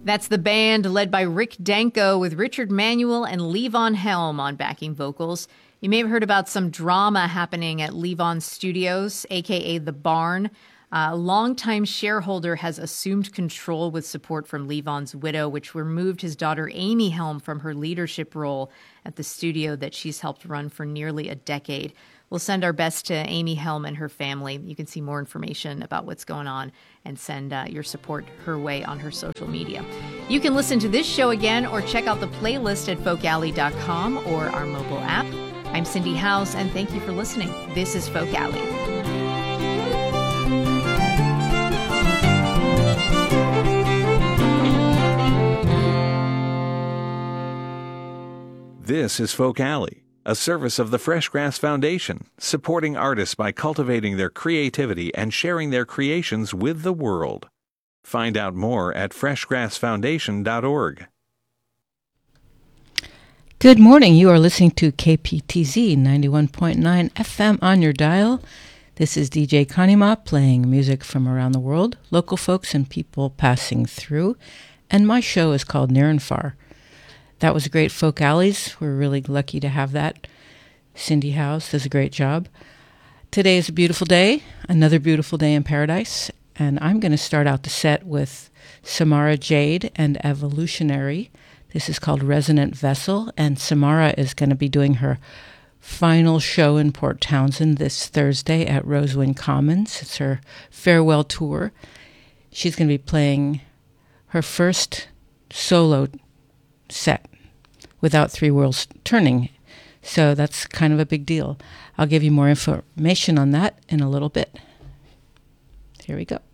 That's the band led by Rick Danko with Richard Manuel and Levon Helm on backing vocals. You may have heard about some drama happening at Levon Studios, a.k.a. The Barn. A longtime shareholder has assumed control with support from Levon's widow, which removed his daughter Amy Helm from her leadership role at the studio that she's helped run for nearly a decade. We'll send our best to Amy Helm and her family. You can see more information about what's going on and send your support her way on her social media. You can listen to this show again or check out the playlist at folkalley.com or our mobile app. I'm Cindy House, and thank you for listening. This is Folk Alley. This is Folk Alley, a service of the Fresh Grass Foundation, supporting artists by cultivating their creativity and sharing their creations with the world. Find out more at freshgrassfoundation.org. Good morning. You are listening to KPTZ 91.9 FM on your dial. This is DJ Kanima playing music from around the world, local folks and people passing through, and my show is called Near and Far. That was great. Folk Alleys. We're really lucky to have that. Cindy House does a great job. Today is a beautiful day, another beautiful day in paradise, and I'm going to start out the set with Samara Jade and Evolutionary. This is called Resonant Vessel, and Samara is going to be doing her final show in Port Townsend this Thursday at Rosewind Commons. It's her farewell tour. She's going to be playing her first solo set without Three Worlds Turning. So that's kind of a big deal. I'll give you more information on that in a little bit. Here we go.